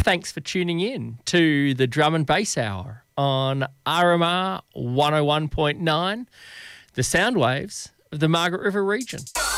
Thanks for tuning in to the Drum and Bass Hour on RMR 101.9, the sound waves of the Margaret River region.